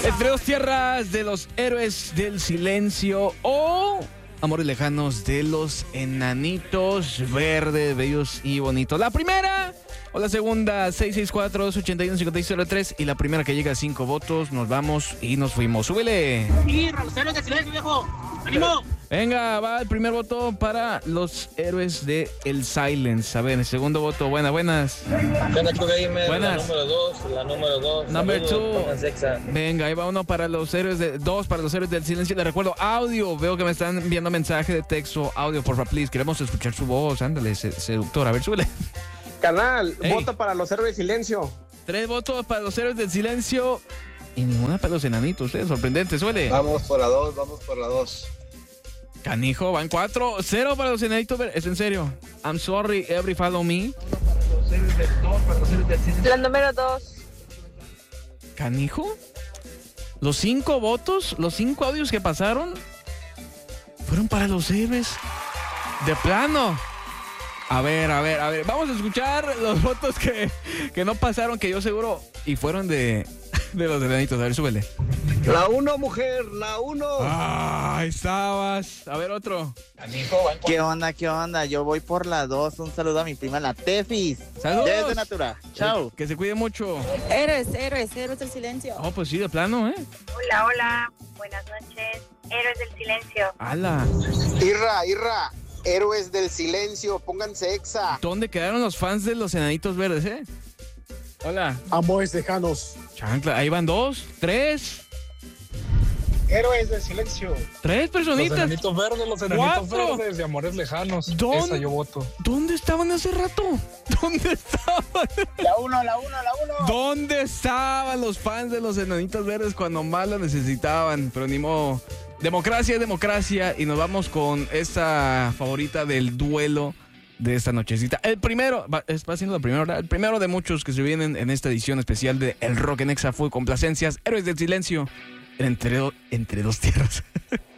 Entre dos tierras de los héroes del silencio o amores lejanos de los enanitos verdes, bellos y bonitos. La primera o la segunda, 664-281-5603. Y la primera que llega a 5 votos, nos vamos y nos fuimos. ¡Súbele! Sí, los héroes del silencio, viejo. ¡Ánimo! Venga, va el primer voto para los héroes de el Silence. A ver, el segundo voto, buenas. Buenas. Buenas. La número 2. Number 2. Sexa. Venga, ahí va uno para los héroes de... Dos para los héroes del silencio. Les recuerdo, audio. Veo que me están enviando mensaje de texto. Audio, porfa, please. Queremos escuchar su voz. Ándale, seductor. A ver, súbele. Canal, Ey. vota para los héroes del silencio. 3 votos para los héroes del silencio y ninguna para los enanitos. Sorprendente, suele. Vamos por la 2. Canijo, van 4. 0 para los enanitos. Es en serio. I'm sorry, every follow me. La número 2. Canijo. Los 5 votos, los 5 audios que pasaron fueron para los héroes. De plano. A ver. Vamos a escuchar los votos que no pasaron, que yo seguro, y fueron de los enanitos. A ver, súbele. La 1, mujer, la 1. Ahí estabas. A ver, otro. ¿Qué onda? Yo voy por la 2. Un saludo a mi prima, la Tefis. Saludos. Desde Natura. Chao. Que se cuide mucho. Héroes del silencio. Oh, pues sí, de plano, ¿eh? Hola. Buenas noches. Héroes del silencio. ¡Hala! Irra. Héroes del silencio, pónganse exa. ¿Dónde quedaron los fans de los enanitos verdes, Hola. Amores lejanos. Chancla, ahí van 2, 3. Héroes del silencio. 3 personitas. Los enanitos verdes, 4. de amores lejanos. ¿Dónde? Esa yo voto. ¿Dónde estaban hace rato? ¿Dónde estaban? La 1. ¿Dónde estaban los fans de los enanitos verdes cuando más lo necesitaban? Pero ni modo. Democracia es democracia y nos vamos con esta favorita del duelo de esta nochecita. El primero, va siendo la primera, ¿verdad? El primero de muchos que se vienen en esta edición especial de El Rock en Exa Full Complacencias, Héroes del Silencio, entre dos tierras.